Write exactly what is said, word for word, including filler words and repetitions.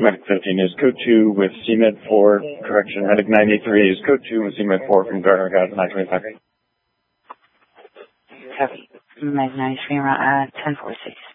Medic fifteen is code two with C Med four, correction, Medic ninety-three is code two with C Med four from Gardner, guys, nine twenty-five. Copy. Medic ninety-three, uh, ten forty-six.